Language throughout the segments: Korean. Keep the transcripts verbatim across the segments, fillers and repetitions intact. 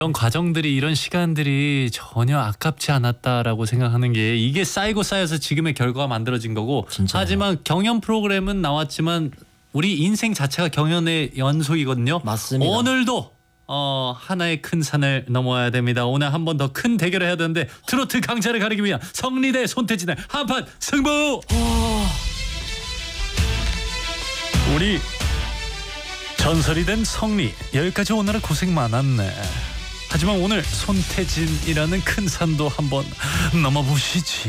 이런 과정들이 이런 시간들이 전혀 아깝지 않았다라고 생각하는 게 이게 쌓이고 쌓여서 지금의 결과가 만들어진 거고 진짜요. 하지만 경연 프로그램은 나왔지만 우리 인생 자체가 경연의 연속이거든요. 맞습니다. 오늘도 어, 하나의 큰 산을 넘어야 됩니다. 오늘 한 번 더 큰 대결을 해야 되는데 트로트 강자를 가리기 위한 성리대 손태진의 한판 승부. 우리 전설이 된 성리 여기까지 오느라 고생 많았네. 하지만 오늘 손태진이라는 큰 산도 한번 넘어보시지.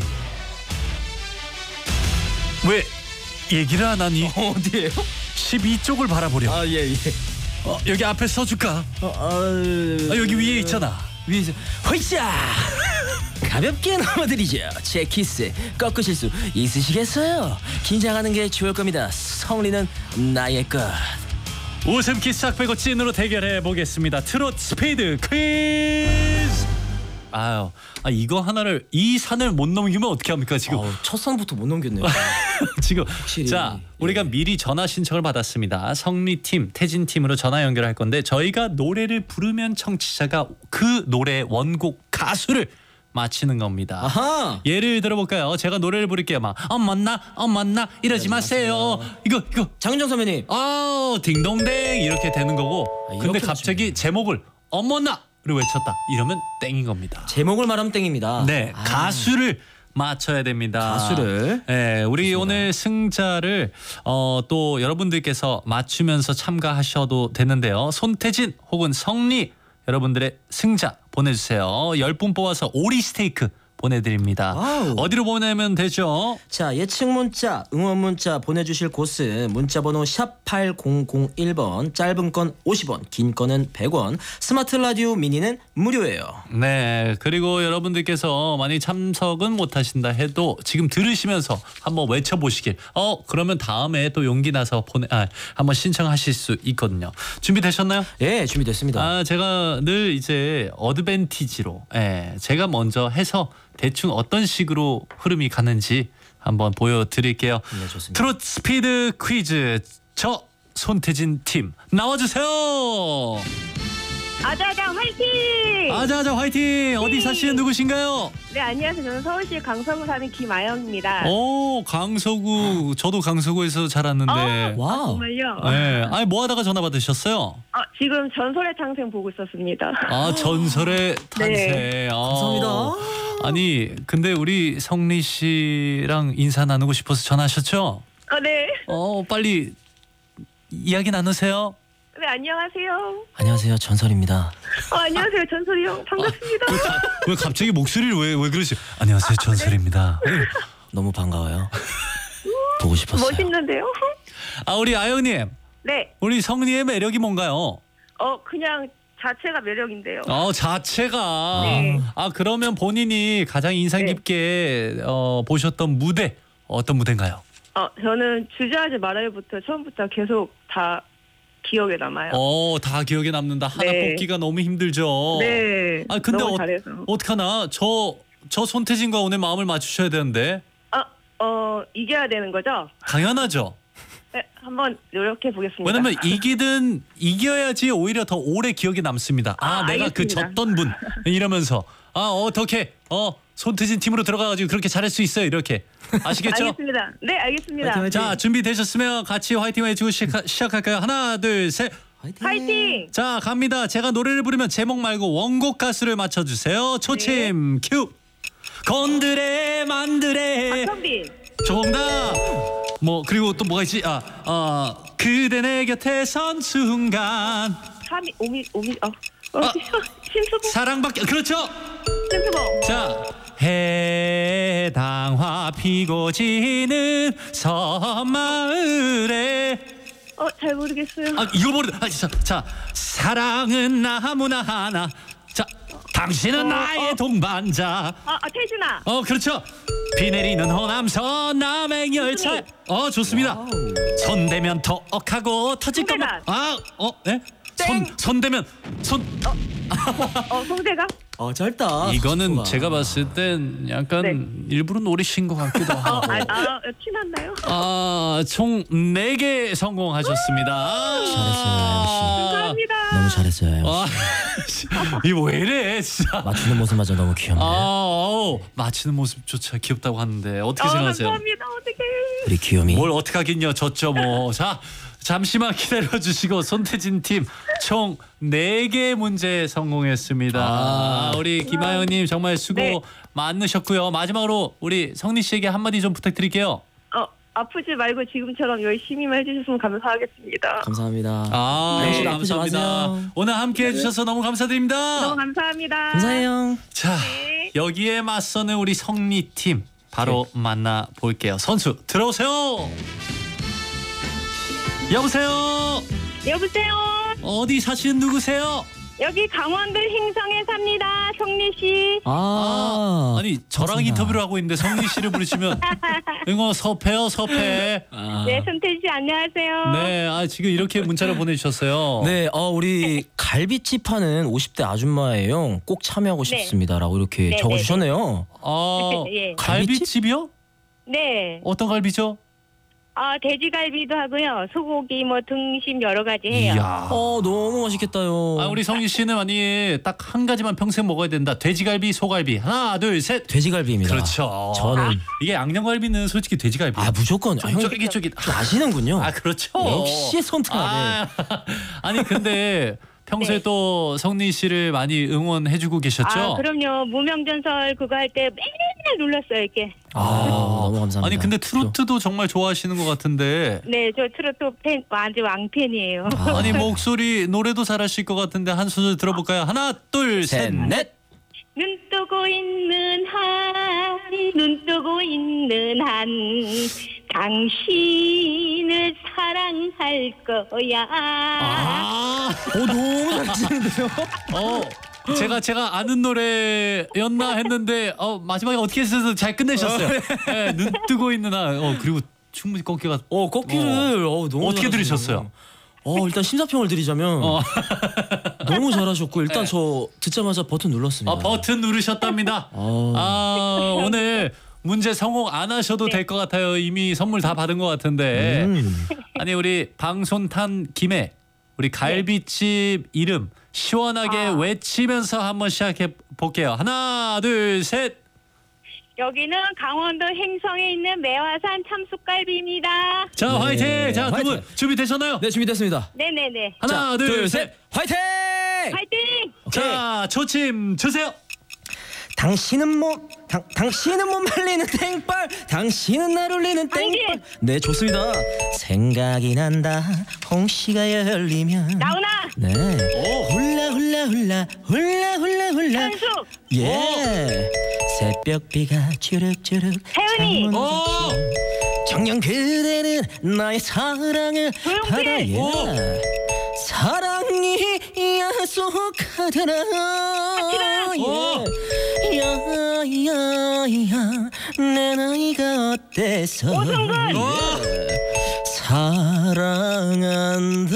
왜 얘기를 안 하니? 어디에요? 십이 쪽을 바라보려. 아, 예, 예. 어, 여기 앞에 써줄까? 어, 어, 아, 여기 위에 있잖아. 위에 있어. 헐샤! 가볍게 넘어드리죠. 제 키스 꺾으실 수 있으시겠어요? 긴장하는 게 좋을 겁니다. 성리는 나의 것. 웃음기 싹 빼고 찐으로 대결해 보겠습니다. 트롯 스피드 퀴즈. 아유, 아 이거 하나를 이 산을 못 넘기면 어떻게 합니까 지금? 어, 첫 선부터 못 넘겼네요. 지금 확실히, 자 우리가 예. 미리 전화 신청을 받았습니다. 성리팀, 태진팀으로 전화 연결할 건데 저희가 노래를 부르면 청취자가 그 노래 원곡 가수를 맞히는 겁니다. 아하. 예를 들어볼까요? 제가 노래를 부를게요. 막 엄마나 엄마나 이러지 마세요. 이거 이거 장윤정 선배님. 아 딩동댕 이렇게 되는 거고. 아, 이렇게 근데 갑자기 제목을 어머나를 외쳤다. 이러면 땡인 겁니다. 제목을 말하면 땡입니다. 네, 아, 가수를 맞춰야 됩니다. 가수를. 네, 우리 좋습니다. 오늘 승자를 어, 또 여러분들께서 맞추면서 참가하셔도 되는데요. 손태진 혹은 성리 여러분들의 승자 보내주세요. 열 분 뽑아서 오리 스테이크 보내드립니다. 와우. 어디로 보내면 되죠? 자, 예측 문자, 응원 문자 보내주실 곳은 문자번호 샵 팔공공일 번, 짧은 건 오십 원, 긴 거는 백 원, 스마트 라디오 미니는 무료예요. 네, 그리고 여러분들께서 많이 참석은 못하신다 해도 지금 들으시면서 한번 외쳐보시길. 어, 그러면 다음에 또 용기 나서 보내, 아, 한번 신청하실 수 있거든요. 준비되셨나요? 예, 준비됐습니다. 아, 제가 늘 이제 어드밴티지로, 예, 제가 먼저 해서 대충 어떤 식으로 흐름이 가는지 한번 보여드릴게요. 네, 좋습니다. 트롯 스피드 퀴즈 저 손태진 팀 나와주세요. 아자아자 화이팅! 아자아자 화이팅. 어디 사시는 누구신가요? 네, 안녕하세요. 저는 서울시 강서구 사는 김아영입니다. 오, 강서구. 저도 강서구에서 자랐는데. 어? 와우. 정말요? 네. 아니 뭐 하다가 전화 받으셨어요? 어, 지금 전설의 탄생 보고 있었습니다. 아, 전설의 탄생. 네. 아, 감사합니다. 아니 근데 우리 성리 씨랑 인사 나누고 싶어서 전화하셨죠? 어, 네. 어, 빨리 이야기 나누세요. 네, 안녕하세요. 안녕하세요, 전설입니다. 어, 안녕하세요. 전설이 형. 반갑습니다. 왜, 가, 왜 갑자기 목소리를 왜 왜 그러시? 안녕하세요, 전설입니다. 너무 반가워요. 보고 싶었어요. 멋있는데요? 아, 우리 아영님, 네. 우리 성리의 매력이 뭔가요? 어, 그냥 자체가 매력인데요. 어, 자체가. 네. 아, 그러면 본인이 가장 인상 네. 깊게 어, 보셨던 무대 어떤 무대인가요? 어, 저는 주저하지 말아요부터 처음부터 계속 다 기억에 남아요. 어, 다 기억에 남는다. 하나 네. 뽑기가 너무 힘들죠. 네. 아, 근데 너무 어, 잘해서. 어떡하나? 저, 저 손태진과 오늘 마음을 맞추셔야 되는데. 어, 어, 이겨야 되는 거죠? 당연하죠. 네, 한번 노력해 보겠습니다. 왜냐면 이기든 이겨야지 오히려 더 오래 기억에 남습니다. 아, 아, 내가 그 알겠습니다. 졌던 분 이러면서 아, 어떻게 어 손태진 팀으로 들어가가지고 그렇게 잘할 수 있어요. 이렇게 아시겠죠? 알겠습니다. 네, 알겠습니다. 화이팅, 화이팅. 자, 준비되셨으면 같이 화이팅 외치고 시작, 시작할까요? 하나, 둘, 셋. 화이팅. 화이팅! 자, 갑니다. 제가 노래를 부르면 제목 말고 원곡 가수를 맞춰주세요. 초침 큐. 건드레 만드레. 박성빈. 정답. 뭐 그리고 또 뭐가 있지? 아, 어, 그대 내 곁에 선 순간 삼이 오미 오미 어. 어 아. 심수봉 사랑밖에 그렇죠. 심수봉. 자, 해당화 피고 지는 섬마을에 어, 잘 모르겠어요. 아 이거 모르. 아, 자, 자, 사랑은 나무나 하나. 자, 당신은 어, 나의 어. 동반자. 아, 아 태진아. 어, 그렇죠. 비 내리는 호남선 남행열차. 어, 좋습니다. 와우. 손대면 턱하고 터질까 봐. 송대관. 아, 어, 네? 손 땡. 손대면 손. 어, 송대가. 어, 짧다. 이거는 속도가. 제가 봤을 땐 약간 네. 일부러 노리신 것 같기도 어, 하고. 아, 아, 티났나요? 아, 총 네 개 성공하셨습니다. 잘했어요, 아영 씨. 감사합니다. 너무 잘했어요. 아, 이거 왜 이래 진짜. 맞추는 모습마저 너무 귀엽네. 아, 어우, 맞히는 모습조차 귀엽다고 하는데 어떻게 어, 생각하세요? 감사합니다. 어떡해. 우리 귀요미. 뭘 어떻게 하긴요. 졌죠 뭐. 자, 잠시만 기다려주시고 손태진 팀 총 네 개 문제 성공했습니다. 아. 우리 김하영님 정말 수고 네. 많으셨고요. 마지막으로 우리 성리 씨에게 한마디 좀 부탁드릴게요. 어, 아프지 말고 지금처럼 열심히만 해주셨으면 감사하겠습니다. 감사합니다. 아, 역시 네, 아프지 감사합니다. 마세요. 오늘 함께 해주셔서 너무 감사드립니다. 너무 감사합니다. 감사해요. 자, 네. 여기에 맞서는 우리 성리 팀 바로 만나 볼게요. 선수 들어오세요. 여보세요. 여보세요. 어디 사시는 누구세요? 여기 강원도 행성에 삽니다. 성리 씨. 아, 아니 저랑 맞습니다. 인터뷰를 하고 있는데 성리 씨를 부르시면 이거 섭해요 섭해. 아. 네, 손태지 씨 안녕하세요. 네, 아 지금 이렇게 문자를 보내주셨어요. 네, 어, 우리 갈비집 하는 오십 대 아줌마예요. 꼭 참여하고 네. 싶습니다라고 이렇게 네, 적어주셨네요. 아, 예. 갈비집이요? 네. 어떤 갈비죠? 아, 돼지갈비도 하고요. 소고기 뭐 등심 여러 가지 해요. 이야. 어, 너무 맛있겠다요. 아 우리 성리 씨는 아니 딱 한 가지만 평생 먹어야 된다. 돼지갈비, 소갈비. 하나, 둘, 셋. 돼지갈비입니다. 그렇죠. 저는 이게 양념갈비는 솔직히 돼지갈비. 아 무조건 좀 아, 형 쫄깃쫄깃. 좀 아시는군요. 아 그렇죠. 역시 선택하네. 아, 아니 근데 평소에 네. 또 성리 씨를 많이 응원해주고 계셨죠? 아, 그럼요. 무명전설 그거 할 때 맨날 눌렀어요, 이렇게. 아, 너무 감사합니다. 아니 근데 트로트도 정말 좋아하시는 것 같은데. 네, 저 트로트 팬, 완전 왕팬이에요. 아. 아니 목소리 노래도 잘하실 것 같은데 한 소절 들어볼까요? 하나, 둘, 셋, 셋, 넷. 넷. 눈 뜨고 있는 한, 눈 뜨고 있는 한, 당신을 사랑할 거야. 아, 어, 너무 잘하시는데요. 어, 제가 제가 아는 노래였나 했는데 어 마지막에 어떻게 해서 잘 끝내셨어요. 네, 눈 뜨고 있는 한. 어 그리고 충분히 꺾여가. 어, 꺾기를 어, 너무 어떻게 잘하시네요. 들으셨어요? 어, 일단 심사평을 드리자면 어. 너무 잘하셨고 일단 네. 저 듣자마자 버튼 눌렀습니다. 아, 버튼 누르셨답니다. 어. 아, 오늘 문제 성공 안 하셔도 될 것 같아요. 이미 선물 다 받은 것 같은데. 음. 아니 우리 방송탄 김에 우리 갈비집 이름 시원하게 아. 외치면서 한번 시작해 볼게요. 하나, 둘, 셋. 여기는 강원도 행성에 있는 매화산 참숯갈비입니다. 자, 네, 화이팅! 자, 두 분 화이팅! 준비되셨나요? 네, 준비됐습니다. 네네네. 하나, 자, 둘, 셋. 화이팅! 화이팅! 자, 초침 주세요. 당신은 몸 당, 당신은 못 말리는 땡벌 당신은 날 울리는 땡벌. 당신! 네, 좋습니다. 생각이 난다 홍시가 열리면 나훈아! 네. 오. 훌라 훌라 훌라 훌라 훌라 훌라 현숙! 예. 새벽비가 주룩주룩 혜은이! 창문 오. 닫힌 정녕 그대는 나의 사랑을 조용필! 받아야 오. 사랑이 야속하더라 오. 예. 야야야 내 나이가 어때서 오승근! 오. 사랑한다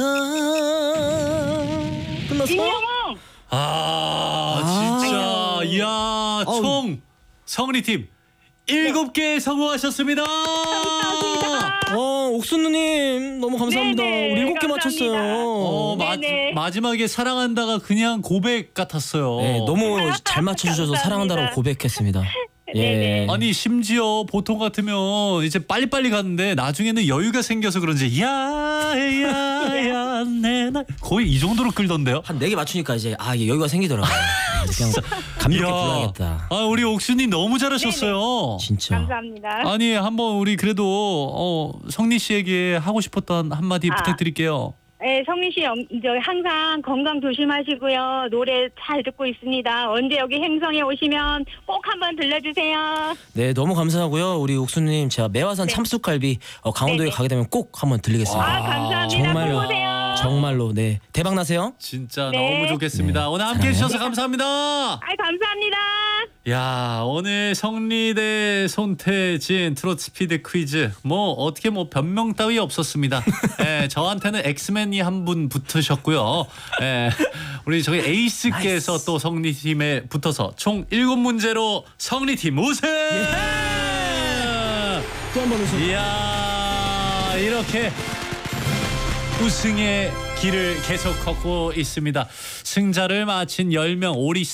끝났어? 임영웅! 아, 아. 진짜. 이야, 총 성리 팀 일곱 개 성공하셨습니다. 감사합니다. 어, 옥순누님 너무 감사합니다. 네네, 우리 일곱 개 감사합니다. 맞췄어요. 어, 마, 네네. 마지막에 사랑한다가 그냥 고백 같았어요. 네, 너무 잘 맞춰주셔서 감사합니다. 사랑한다고 고백했습니다. 예. 네네. 아니 심지어 보통 같으면 이제 빨리빨리 갔는데 나중에는 여유가 생겨서 그런지 야야야 내나 거의 이 정도로 끌던데요. 한 네 개 맞추니까 이제 아 이게 여유가 생기더라고요. 아, 그냥 감격에 이야. 불러야겠다. 아 우리 옥순이 너무 잘하셨어요. 진짜. 감사합니다. 아니 한번 우리 그래도 어, 성리 씨에게 하고 싶었던 한마디 아. 부탁드릴게요. 네, 성민 씨, 엄- 저 항상 건강 조심하시고요. 노래 잘 듣고 있습니다. 언제 여기 행성에 오시면 꼭 한번 들려주세요. 네, 너무 감사하고요. 우리 옥순님 제가 매화산 네. 참숯갈비 어, 강원도에 네네. 가게 되면 꼭 한번 들리겠습니다. 아, 감사합니다. 정말로. 또 오세요. 정말로 네 대박 나세요. 진짜 네. 너무 좋겠습니다. 네. 오늘 함께 사랑해요. 해주셔서 감사합니다. 아, 감사합니다. 야 오늘 성리대 손태진 트로트 스피드 퀴즈 뭐 어떻게 뭐 변명 따위 없었습니다. 예, 저한테는 엑스맨이 한 분 붙으셨고요. 예, 우리 저희 에이스께서 나이스. 또 성리팀에 붙어서 총 일곱 문제로 성리팀 우승. 또 한 번 우승. 이야 이렇게 우승의 길을 계속 걷고 있습니다. 승자를 마친 열 명 오리